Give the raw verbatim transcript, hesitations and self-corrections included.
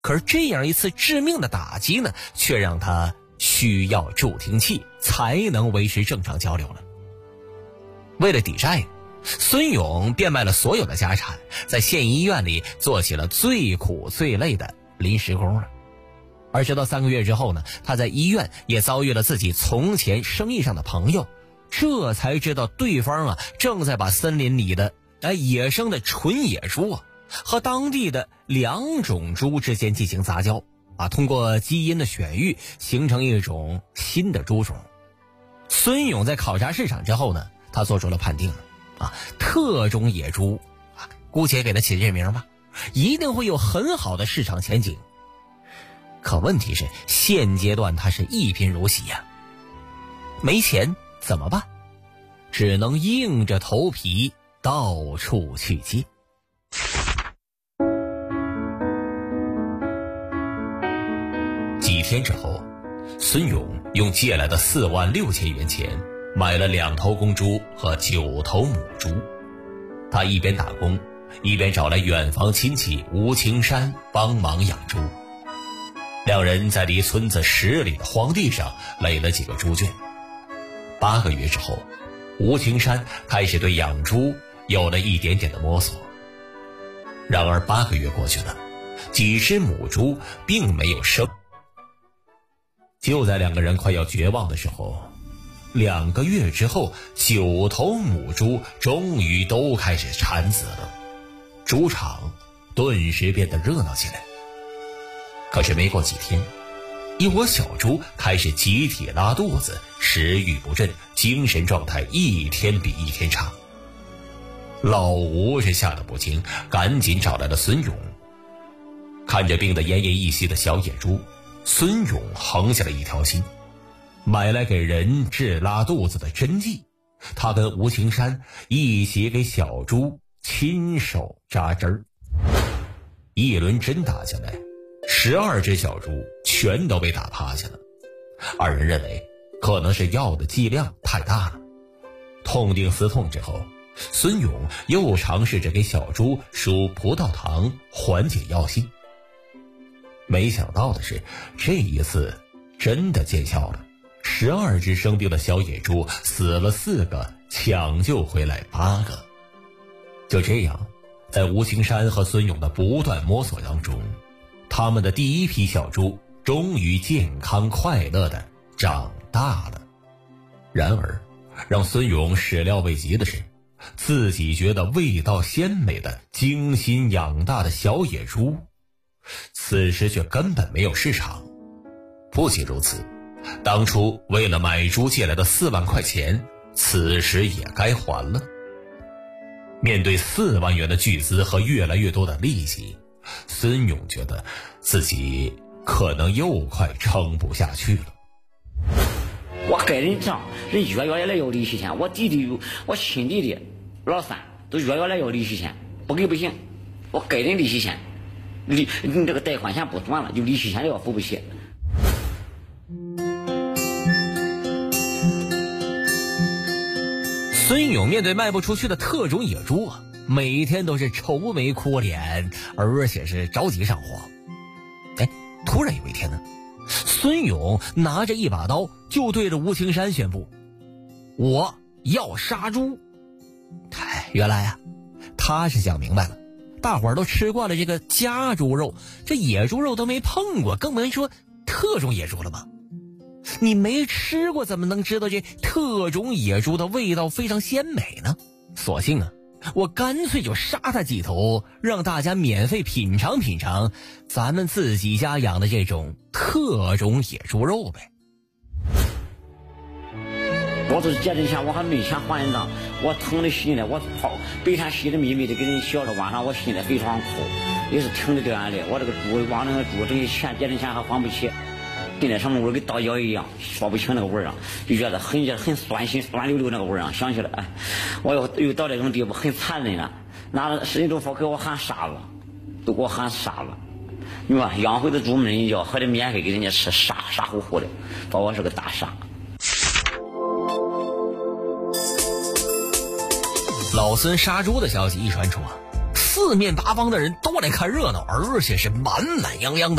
可是这样一次致命的打击呢，却让他需要助听器才能维持正常交流了。为了抵债，孙勇变卖了所有的家产，在县医院里做起了最苦最累的临时工了。而直到三个月之后呢，他在医院也遭遇了自己从前生意上的朋友，这才知道对方啊正在把森林里的哎野生的纯野猪啊和当地的两种猪之间进行杂交啊，通过基因的选育形成一种新的猪种。孙勇在考察市场之后呢，他做出了判定啊，特种野猪啊，姑且给它起这名吧，一定会有很好的市场前景。可问题是现阶段他是一贫如洗呀、啊，没钱怎么办？只能硬着头皮到处去借。几天之后，孙勇用借来的四万六千元钱买了两头公猪和九头母猪。他一边打工，一边找来远房亲戚吴青山帮忙养猪。两人在离村子十里的荒地上垒了几个猪圈。八个月之后，吴青山开始对养猪有了一点点的摸索。然而八个月过去了，几只母猪并没有生。就在两个人快要绝望的时候，两个月之后，九头母猪终于都开始产子了，猪场顿时变得热闹起来。可是没过几天，一窝小猪开始集体拉肚子，食欲不振，精神状态一天比一天差。老吴是吓得不轻，赶紧找来了孙勇。看着病得奄奄一息的小野猪，孙勇横下了一条心，买来给人治拉肚子的针剂。他跟吴青山一起给小猪亲手扎针儿。一轮针打下来，十二只小猪全都被打趴下了。二人认为可能是药的剂量太大了。痛定思痛之后，孙勇又尝试着给小猪输葡萄糖缓解药性。没想到的是，这一次真的见效了。十二只生病的小野猪死了四个，抢救回来八个。就这样，在吴青山和孙勇的不断摸索当中，他们的第一批小猪终于健康快乐地长大了。然而让孙勇始料未及的是，自己觉得味道鲜美的精心养大的小野猪，此时却根本没有市场。不仅如此，当初为了买猪借来的四万块钱，此时也该还了。面对四万元的巨资和越来越多的利息，孙勇觉得自己可能又快撑不下去了。 我给人账，人月月来要利息钱，我弟弟我亲弟弟老三都月月来要利息钱，不给不行，我给人利息钱，利你这个贷款钱不算了，就利息钱都要付不起。 孙勇面对卖不出去的特种野猪啊，每天都是愁眉苦脸，而且是着急上火。哎，突然有一天呢，孙勇拿着一把刀就对着吴青山宣布：“我要杀猪。”哎，原来啊，他是想明白了，大伙儿都吃惯了这个家猪肉，这野猪肉都没碰过，更别说特种野猪了吧？你没吃过怎么能知道这特种野猪的味道非常鲜美呢？索性啊，我干脆就杀它几头，让大家免费品尝品尝咱们自己家养的这种特种野猪肉呗。 我都是借人钱，我还没钱还人账，我疼的心里，我跑白天吸的密密的给人笑着，晚上我心里非常苦，也是挺着掉眼泪。我这个猪往那个猪这些钱借人钱还还不起，心里什么味儿跟倒药一样，说不清那个味儿啊，就觉得很很酸心酸溜溜那个味儿啊，想起来哎，我又又到这种地步，很残忍了。拿了人都说给我喊傻子，都给我喊傻子。你说养回的猪没人要，还得免费给人家吃，傻傻乎乎的，把我是个大傻。 老孙杀猪的消息一传出啊， 四面八方的人都来看热闹，而且是满满泱泱的。